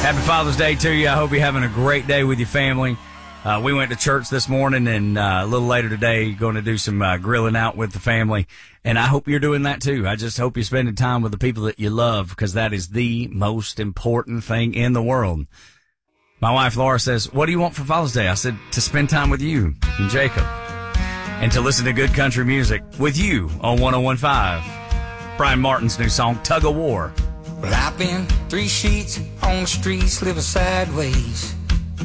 Happy Father's Day to you. I hope you're having a great day with your family. We went to church this morning, and a little later today, going to do some grilling out with the family. And I hope you're doing that too. I just hope you're spending time with the people that you love, because that is the most important thing in the world. My wife Laura says, "What do you want for Father's Day?" I said, "To spend time with you and Jacob, and to listen to good country music with you on 101.5. Brian Martin's new song, Tug of War. Well, I've been 3 sheets on the streets, living sideways.